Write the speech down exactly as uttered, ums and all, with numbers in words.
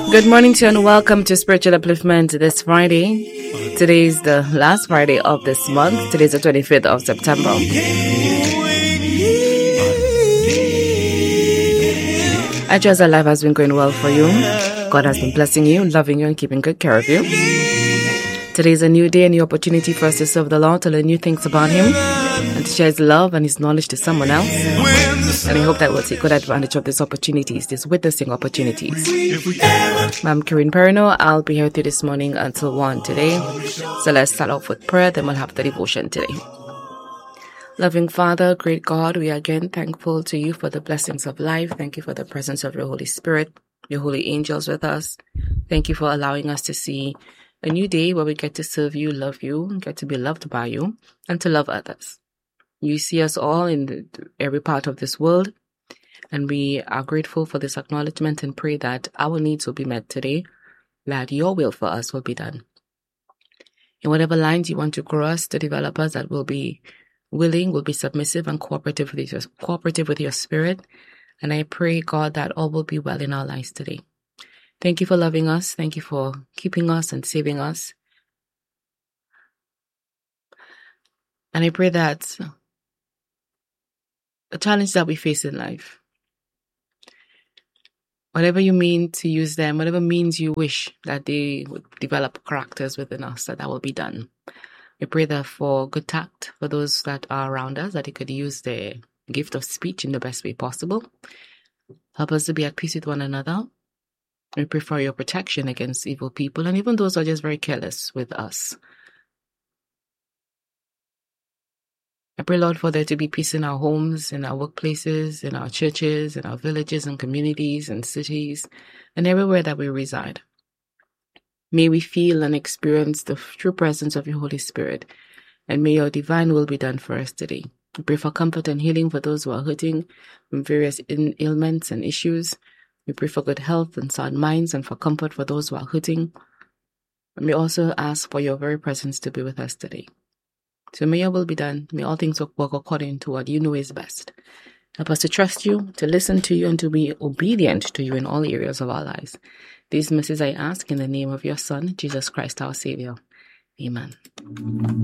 Good morning to you and welcome to Spiritual Upliftment this Friday. Today is the last Friday of this month. Today is the twenty-fifth of September. I trust that life has been going well for you. God has been blessing you, loving you, and keeping good care of you. Today is a new day, a new opportunity for us to serve the Lord, to learn new things about Him, and to share His love and His knowledge to someone else. And I hope that we'll take good advantage of these opportunities, these witnessing opportunities. I'm Karen Perino. I'll be here with you this morning until one today. So let's start off with prayer, then we'll have the devotion today. Loving Father, great God, we are again thankful to you for the blessings of life. Thank you for the presence of your Holy Spirit, your holy angels with us. Thank you for allowing us to see a new day where we get to serve you, love you, get to be loved by you, and to love others. You see us all in the, every part of this world, and we are grateful for this acknowledgement and pray that our needs will be met today, that your will for us will be done. In whatever lines you want to grow us, to develop us, that will be willing, will be submissive and cooperative with your, cooperative with your spirit. And I pray, God, that all will be well in our lives today. Thank you for loving us. Thank you for keeping us and saving us. And I pray that the challenge that we face in life, whatever you mean to use them, whatever means you wish that they would develop characters within us, that that will be done. We pray that for good tact for those that are around us, that they could use their gift of speech in the best way possible. Help us to be at peace with one another. We pray for your protection against evil people and even those who are just very careless with us. I pray, Lord, for there to be peace in our homes, in our workplaces, in our churches, in our villages and communities and cities, and everywhere that we reside. May we feel and experience the true presence of your Holy Spirit, and may your divine will be done for us today. We pray for comfort and healing for those who are hurting from various ailments and issues. We pray for good health and sound minds and for comfort for those who are hurting. And we also ask for your very presence to be with us today. So may your will be done. May all things work according to what you know is best. Help us to trust you, to listen to you, and to be obedient to you in all areas of our lives. These mercies I ask in the name of your Son, Jesus Christ, our Savior. Amen.